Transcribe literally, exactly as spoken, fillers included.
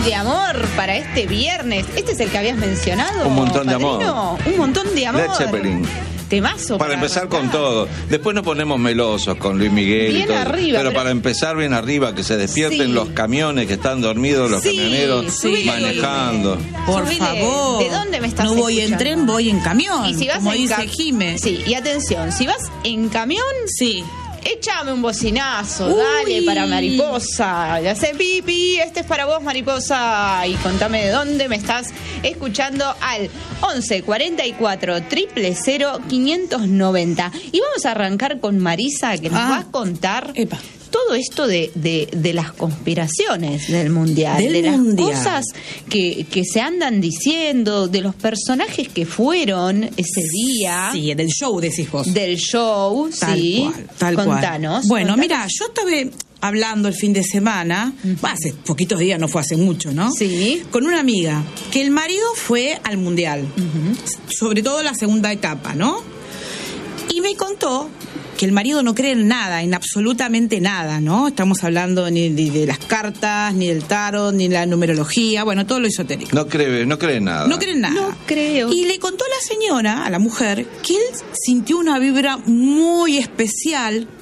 de amor para este viernes. ¿Este es el que habías mencionado? Un montón de padrino? amor. Un montón de amor. Led Zeppelin. Temazo. Para, para empezar arrancar. Con todo. Después nos ponemos melosos con Luis Miguel bien y todo. Arriba, pero, pero para empezar bien arriba, que se despierten sí. los camiones que están dormidos, los sí, camioneros sí. manejando. Por Subile. favor. ¿De dónde me estás No voy escuchando? en tren, voy en camión. Y si vas como en dice cam- Jime. Sí, y atención, si vas en camión, sí. échame un bocinazo, Uy. dale para Mariposa. Ya sé, pipi, este es para vos, Mariposa. Y contame de dónde me estás escuchando al once cuarenta y cuatro, cero cero, quinientos noventa. Y vamos a arrancar con Marisa, que nos Ah. va a contar Epa. todo esto de, de, de las conspiraciones del Mundial, Del de mundial. las cosas que, que se andan diciendo, de los personajes que fueron ese día. Sí, del show decís vos. Del show, Tal sí. cual, tal Contanos. cual. Bueno, contanos. mira, yo estaba hablando el fin de semana, Uh-huh. bah, hace poquitos días, no fue hace mucho, ¿no? Sí. Con una amiga, que el marido fue al Mundial, Uh-huh. sobre todo la segunda etapa, ¿no? Y me contó que el marido no cree en nada, en absolutamente nada, ¿no? Estamos hablando ni de, de las cartas, ni del tarot, ni la numerología, bueno, todo lo esotérico. No cree, no cree en nada. No cree en nada. No creo. Y le contó a la señora, a la mujer, que él sintió una vibra muy especial